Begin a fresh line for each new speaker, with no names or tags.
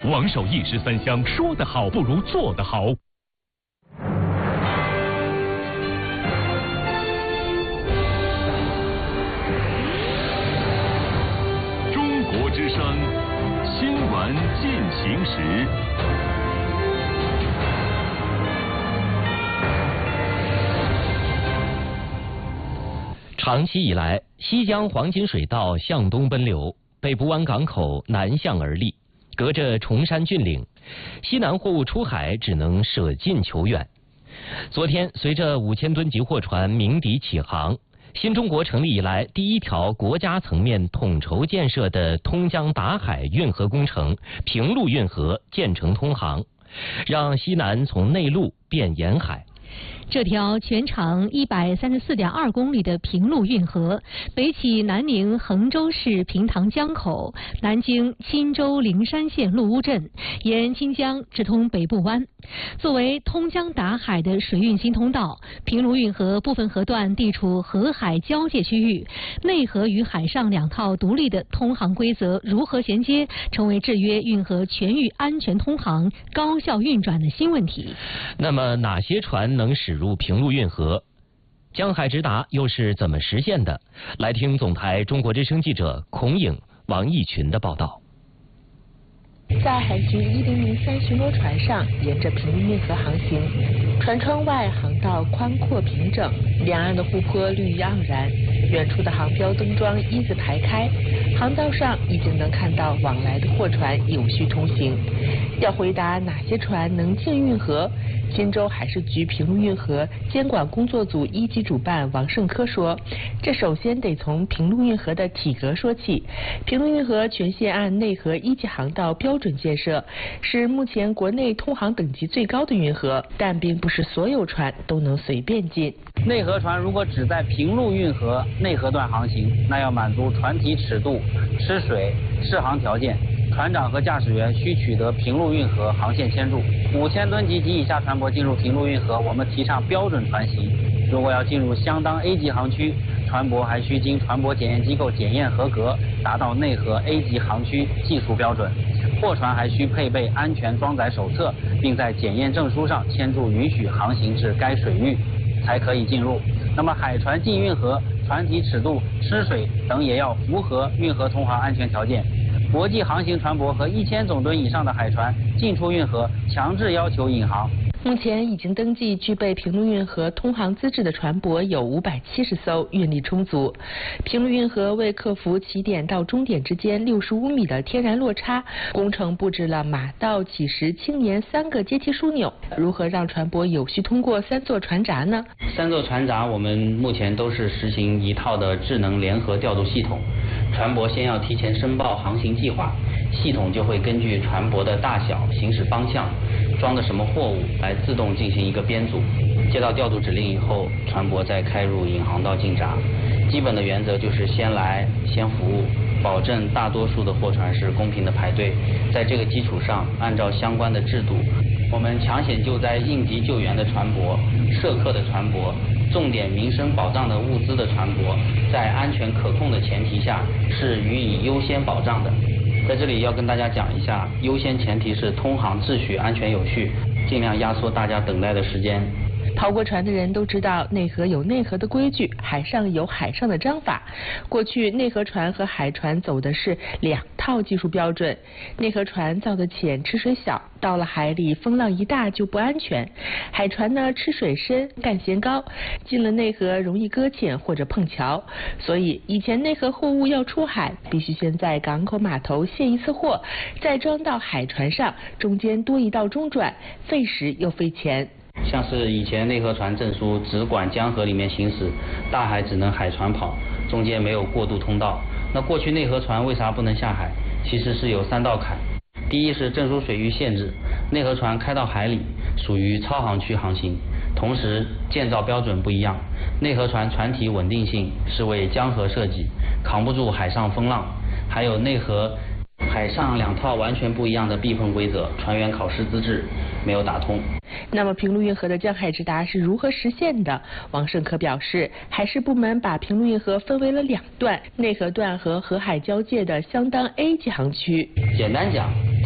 王守一时三香，说得好不如做得好。中国之声新闻进行时。长期以来，西江黄金水道向东奔流，北部湾港口南向而立，隔着崇山峻岭，西南货物出海只能舍近求远。昨天，随着5000吨级货船鸣笛起航，新中国成立以来第一条国家层面统筹建设的通江达海运河工程平陆运河建成通航，让西南从内陆变沿海。
这条全长134.2公里的平陆运河，北起南宁衡州市平塘江口，南经钦州灵山县陆乌镇，沿清江直通北部湾。作为通江达海的水运新通道，平陆运河部分河段地处河海交界区域，内河与海上两套独立的通航规则如何衔接，成为制约运河全域安全通航、高效运转的新问题。
那么哪些船能驶入平陆运河？江海直达又是怎么实现的？来听总台中国之声记者孔颖、王义群的报道。
在海军1003巡逻船上，沿着平陆运河航行，船窗外航道宽阔平整，两岸的湖泊绿意盎然，远处的航标灯桩一字排开，航道上已经能看到往来的货船有序通行。要回答哪些船能进运河，新州海事局平陆运河监管工作组1级主办王胜科说，这首先得从平陆运河的体格说起。平陆运河全线按内河1级航道标准建设，是目前国内通航等级最高的运河，但并不是所有船都能随便进。
内河船如果只在平陆运河内河段航行，那要满足船体尺度、吃水、适航条件。船长和驾驶员需取得平陆运河航线签注。5000吨级及以下船舶进入平陆运河，我们提倡标准船型。如果要进入相当 A 级航区，船舶还需经船舶检验机构检验合格，达到内河 A 级航区技术标准。货船还需配备安全装载手册，并在检验证书上签注允许航行至该水域，才可以进入。那么海船进运河，船体尺度、吃水等也要符合运河通航安全条件。国际航行船舶和1000总吨以上的海船进出运河，强制要求引航。
目前已经登记具备平陆运河通航资质的船舶有570艘，运力充足。平陆运河为克服起点到终点之间65米的天然落差，工程布置了马道、起石、青年3个阶梯枢纽。如何让船舶有序通过3座船闸呢？3
座船闸我们目前都是实行一套的智能联合调度系统，船舶先要提前申报航行计划，系统就会根据船舶的大小、行驶方向、装的什么货物来自动进行一个编组。接到调度指令以后，船舶再开入引航道进闸。基本的原则就是先来先服务，保证大多数的货船是公平的排队。在这个基础上，按照相关的制度，我们抢险救灾、应急救援的船舶、涉客的船舶、重点民生保障的物资的船舶，在安全可控的前提下是予以优先保障的。在这里要跟大家讲一下，优先前提是通航秩序安全有序，尽量压缩大家等待的时间。
跑过船的人都知道，内河有内河的规矩，海上有海上的章法。过去内河船和海船走的是2套技术标准，内河船造得浅，吃水小，到了海里风浪一大就不安全；海船呢吃水深，干舷高，进了内河容易搁浅或者碰桥。所以以前内河货物要出海，必须先在港口码头卸一次货，再装到海船上，中间多一道中转，费时又费钱。
像是以前内河船证书只管江河里面行驶，大海只能海船跑，中间没有过渡通道。那过去内河船为啥不能下海？其实是有3道坎。第一是证书水域限制，内河船开到海里属于超航区航行，同时建造标准不一样，内河船船体稳定性是为江河设计，扛不住海上风浪。还有内河海上2套完全不一样的避碰规则，船员考试资质没有打通。
那么平陆运河的江海直达是如何实现的？王胜科表示，海事部门把平陆运河分为了2段，内河段和河海交界的相当 A 级航区。
简单讲，